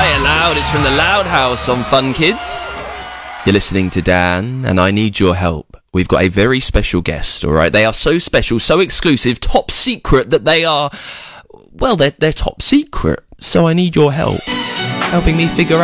Say It Loud. It's from the Loud House on Fun Kids. You're listening to Dan, and I need your help. We've got a very special guest, all right? They are so special, so exclusive, top secret that they are... Well, they're top secret. So I need your help helping me figure